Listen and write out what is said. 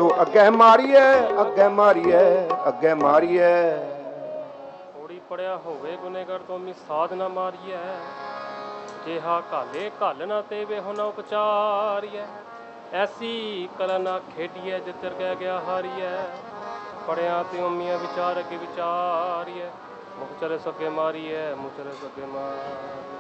सो अगे मारिए अगे मारिए अगे मारिए। थोड़ी पढ़िया होवे गुनेगर तो मी साध ना मारिए। जेहा काले घल ना तेवे होना उपचारिए। ऐसी कला ना खेडिए जितर कह गया हारिए। पढ़िया ते उम्मिया विचार के विचारिए। मुख चले सके मारिए मुँह चले सके मारिए।